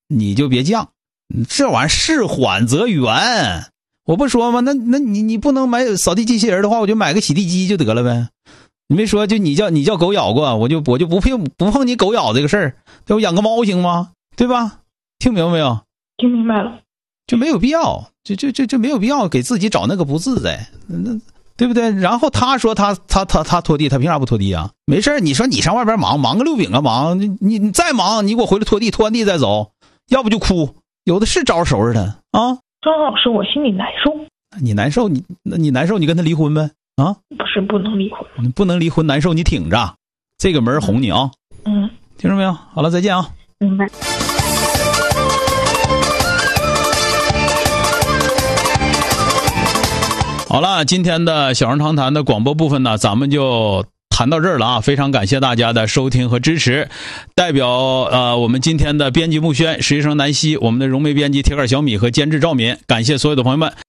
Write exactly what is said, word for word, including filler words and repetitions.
你就别犟，这玩意儿事缓则圆。我不说吗？那那你你不能买扫地机器人的话，我就买个洗地机就得了呗。你没说就你叫你叫狗咬过，我就我就不碰不碰你狗咬这个事儿，对我养个猫行吗？对吧？听明白没有？ 听明白了， 就没有必要，就就就就没有必要给自己找那个不自在，那对不对？然后他说他他他他拖地，他凭啥不拖地啊？没事，你说你上外边忙忙个六饼啊忙，你你你再忙，你给我回来拖地，拖完地再走，要不就哭，有的是招收拾他啊。 正好是我心里难受。 你难受，你那你难受，你跟他离婚呗啊？ 不是不能离婚， 你不能离婚，难受你挺着，这个门哄你啊。 嗯， 听着没有？好了，再见啊。 明白。 好了，今天的小人长谈的广播部分呢，咱们就谈到这儿了啊！非常感谢大家的收听和支持。代表呃我们今天的编辑木轩、实习生南希、我们的融媒编辑铁杆小米和监制赵敏，感谢所有的朋友们。